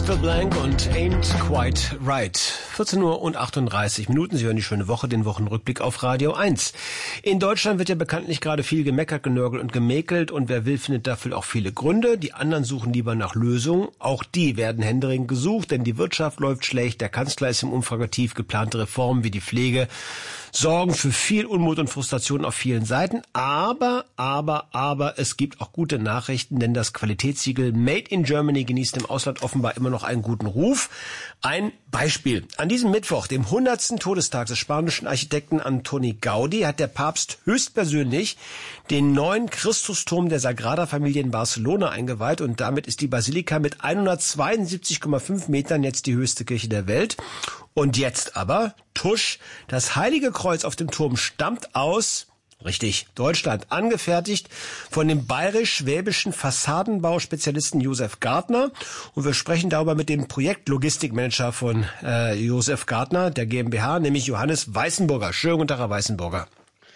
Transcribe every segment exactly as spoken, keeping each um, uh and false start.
Simple Blank und Ain't Quite Right. vierzehn Uhr und achtunddreißig Minuten. Sie hören die schöne Woche, den Wochenrückblick auf Radio eins. In Deutschland wird ja bekanntlich gerade viel gemeckert, genörgelt und gemäkelt. Und wer will, findet dafür auch viele Gründe. Die anderen suchen lieber nach Lösungen. Auch die werden händeringend gesucht, denn die Wirtschaft läuft schlecht. Der Kanzler ist im Umfangatief. Geplante Reformen wie die Pflege sorgen für viel Unmut und Frustration auf vielen Seiten. Aber, aber, aber es gibt auch gute Nachrichten, denn das Qualitätssiegel Made in Germany genießt im Ausland offenbar immer noch einen guten Ruf. Ein Beispiel. An diesem Mittwoch, dem hundertsten Todestag des spanischen Architekten Antoni Gaudi, hat der Papst höchstpersönlich den neuen Christusturm der Sagrada Familia in Barcelona eingeweiht und damit ist die Basilika mit hundertzweiundsiebzig Komma fünf Metern jetzt die höchste Kirche der Welt. Und jetzt aber, tusch, das Heilige Kreuz auf dem Turm stammt aus, richtig, Deutschland, angefertigt von dem bayerisch-schwäbischen Fassadenbauspezialisten Josef Gardner. Und wir sprechen darüber mit dem Projektlogistikmanager von äh, Josef Gardner, der GmbH, nämlich Johannes Weißenburger. Schönen guten Tag, Herr Weißenburger.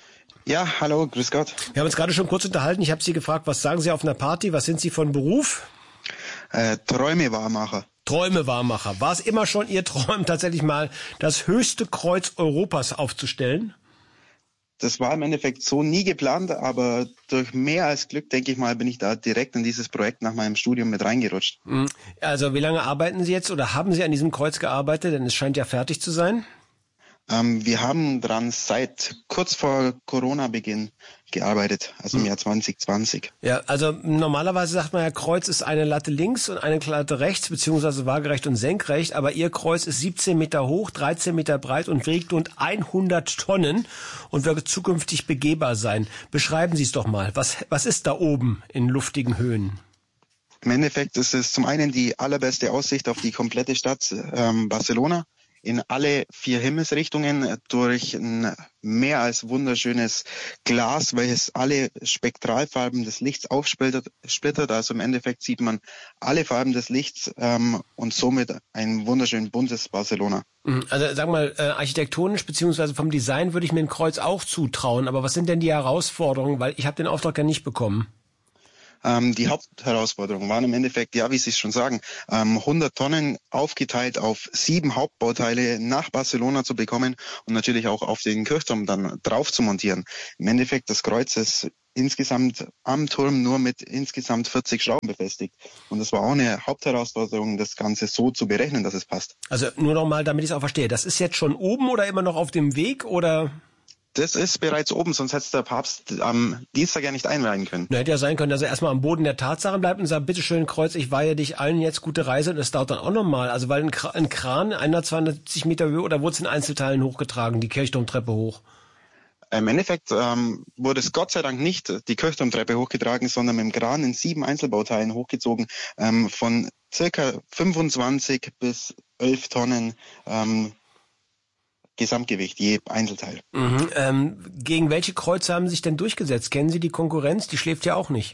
Ja, hallo, grüß Gott. Wir haben uns gerade schon kurz unterhalten. Ich habe Sie gefragt, was sagen Sie auf einer Party? Was sind Sie von Beruf? Äh, Träumewahrmacher. Träumewahrmacher. War es immer schon Ihr Traum, tatsächlich mal das höchste Kreuz Europas aufzustellen? Das war im Endeffekt so nie geplant, aber durch mehr als Glück, denke ich mal, bin ich da direkt in dieses Projekt nach meinem Studium mit reingerutscht. Also wie lange arbeiten Sie jetzt oder haben Sie an diesem Kreuz gearbeitet? Denn es scheint ja fertig zu sein. Ähm, wir haben dran seit kurz vor Corona-Beginn gearbeitet, also im Jahr zwanzig zwanzig. Ja, also normalerweise sagt man ja, Kreuz ist eine Latte links und eine Latte rechts, beziehungsweise waagerecht und senkrecht, aber Ihr Kreuz ist siebzehn Meter hoch, dreizehn Meter breit und wiegt rund hundert Tonnen und wird zukünftig begehbar sein. Beschreiben Sie es doch mal. Was, was ist da oben in luftigen Höhen? Im Endeffekt ist es zum einen die allerbeste Aussicht auf die komplette Stadt ähm, Barcelona, in alle vier Himmelsrichtungen durch ein mehr als wunderschönes Glas, welches alle Spektralfarben des Lichts aufsplittert. Splittert. Also im Endeffekt sieht man alle Farben des Lichts ähm, und somit ein wunderschön buntes Barcelona. Also sag mal, äh, architektonisch beziehungsweise vom Design würde ich mir ein Kreuz auch zutrauen. Aber was sind denn die Herausforderungen? Weil ich habe den Auftrag ja nicht bekommen. Ähm, die Hauptherausforderungen waren im Endeffekt, ja, wie Sie es schon sagen, ähm, hundert Tonnen aufgeteilt auf sieben Hauptbauteile nach Barcelona zu bekommen und natürlich auch auf den Kirchturm dann drauf zu montieren. Im Endeffekt, das Kreuz ist insgesamt am Turm nur mit insgesamt vierzig Schrauben befestigt. Und das war auch eine Hauptherausforderung, das Ganze so zu berechnen, dass es passt. Also nur noch mal, damit ich es auch verstehe. Das ist jetzt schon oben oder immer noch auf dem Weg oder... Das ist bereits oben, sonst hätte der Papst am Dienstag ja nicht einweihen können. Na, hätte ja sein können, dass er erstmal am Boden der Tatsachen bleibt und sagt, bitteschön, Kreuz, ich weihe dich allen jetzt gute Reise und das dauert dann auch nochmal. Also weil ein, Kran, ein Kran, hundertzweiundsiebzig Meter Höhe, oder wurde es in Einzelteilen hochgetragen, die Kirchturmtreppe hoch? Im Endeffekt ähm, wurde es Gott sei Dank nicht die Kirchturmtreppe hochgetragen, sondern mit dem Kran in sieben Einzelbauteilen hochgezogen, ähm, von circa fünfundzwanzig bis elf Tonnen ähm, Gesamtgewicht, je Einzelteil. Mhm. Ähm, gegen welche Kreuze haben Sie sich denn durchgesetzt? Kennen Sie die Konkurrenz? Die schläft ja auch nicht.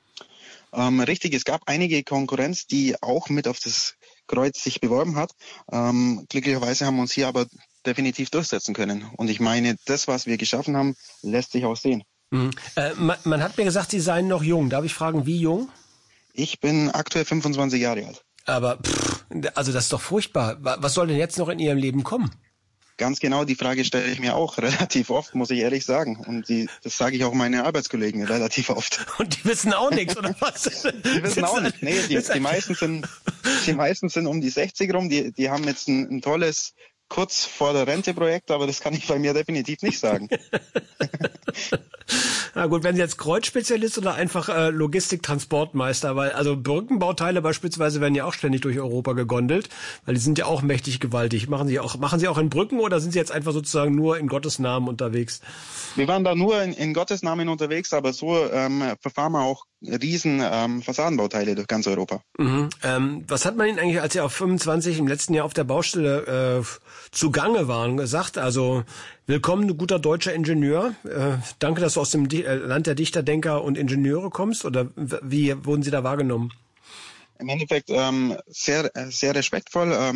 Ähm, richtig, es gab einige Konkurrenz, die auch mit auf das Kreuz sich beworben hat. Ähm, glücklicherweise haben wir uns hier aber definitiv durchsetzen können. Und ich meine, das, was wir geschaffen haben, lässt sich auch sehen. Mhm. Äh, man, man hat mir gesagt, Sie seien noch jung. Darf ich fragen, wie jung? Ich bin aktuell fünfundzwanzig Jahre alt. Aber, pff, also das ist doch furchtbar. Was soll denn jetzt noch in Ihrem Leben kommen? Ganz genau, die Frage stelle ich mir auch relativ oft, muss ich ehrlich sagen. Und die, das sage ich auch meinen Arbeitskollegen relativ oft. Und die wissen auch nichts, oder was? Die wissen auch nicht. Nee, die, die meisten sind, die meisten sind um die sechzig rum. Die, die haben jetzt ein, ein tolles kurz vor der Rente Projekt, aber das kann ich bei mir definitiv nicht sagen. Na gut, werden Sie jetzt Kreuzspezialist oder einfach äh, Logistik-Transportmeister? Weil also Brückenbauteile beispielsweise werden ja auch ständig durch Europa gegondelt, weil die sind ja auch mächtig gewaltig. Machen Sie auch machen Sie auch in Brücken oder sind Sie jetzt einfach sozusagen nur in Gottes Namen unterwegs? Wir waren da nur in, in Gottes Namen unterwegs, aber so ähm, verfahren wir auch riesen ähm, Fassadenbauteile durch ganz Europa. Mhm. Ähm, was hat man Ihnen eigentlich, als Sie auf fünfundzwanzig im letzten Jahr auf der Baustelle äh, zugange waren, gesagt? Also willkommen, du guter deutscher Ingenieur. Äh, danke, dass du aus dem Di- äh, Land der Dichter, Denker und Ingenieure kommst. Oder wie wurden Sie da wahrgenommen? Im Endeffekt ähm, sehr sehr respektvoll. Ähm,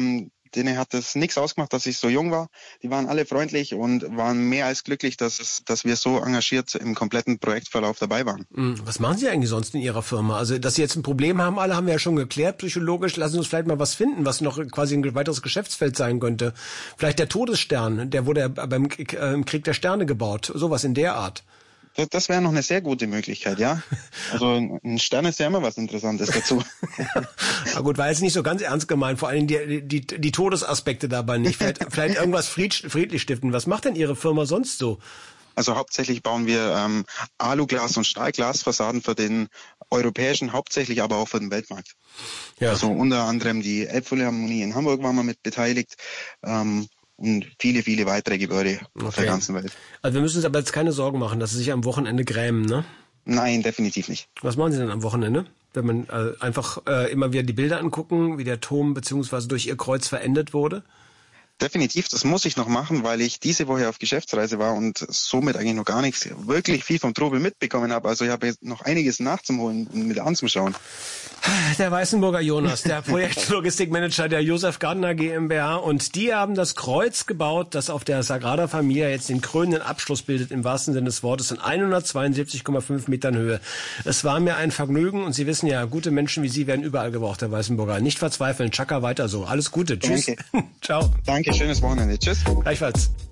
denen hat das nichts ausgemacht, dass ich so jung war. Die waren alle freundlich und waren mehr als glücklich, dass es, dass wir so engagiert im kompletten Projektverlauf dabei waren. Was machen Sie eigentlich sonst in Ihrer Firma? Also, dass Sie jetzt ein Problem haben, alle haben wir ja schon geklärt, psychologisch. Lassen Sie uns vielleicht mal was finden, was noch quasi ein weiteres Geschäftsfeld sein könnte. Vielleicht der Todesstern, der wurde ja beim im Krieg der Sterne gebaut. Sowas in der Art. Das, das wäre noch eine sehr gute Möglichkeit, ja. Also ein Stern ist ja immer was Interessantes dazu. Na gut, war jetzt nicht so ganz ernst gemeint, vor allem die, die, die Todesaspekte dabei nicht. Vielleicht, vielleicht irgendwas fried, friedlich stiften. Was macht denn Ihre Firma sonst so? Also hauptsächlich bauen wir ähm, Aluglas- und Stahlglasfassaden für den europäischen, hauptsächlich aber auch für den Weltmarkt. Ja. Also unter anderem die Elbphilharmonie in Hamburg waren wir mit beteiligt. Ähm, Und viele, viele weitere Gebäude okay. auf der ganzen Welt. Also wir müssen uns aber jetzt keine Sorgen machen, dass Sie sich am Wochenende grämen, ne? Nein, definitiv nicht. Was machen Sie denn am Wochenende? Wenn man äh, einfach äh, immer wieder die Bilder angucken, wie der Turm beziehungsweise durch Ihr Kreuz verendet wurde? Definitiv, das muss ich noch machen, weil ich diese Woche auf Geschäftsreise war und somit eigentlich noch gar nichts, wirklich viel vom Trubel mitbekommen habe. Also ich habe jetzt noch einiges nachzuholen und mit anzuschauen. Der Weißenburger Jonas, der Projektlogistikmanager der Josef Gardner GmbH, und die haben das Kreuz gebaut, das auf der Sagrada Familia jetzt den krönenden Abschluss bildet, im wahrsten Sinne des Wortes, in hundertzweiundsiebzig Komma fünf Metern Höhe. Es war mir ein Vergnügen und Sie wissen ja, gute Menschen wie Sie werden überall gebraucht, Herr Weißenburger. Nicht verzweifeln, Chaka weiter so. Alles Gute, tschüss. Danke. Ciao. Danke, schönes Wochenende. Tschüss. Gleichfalls.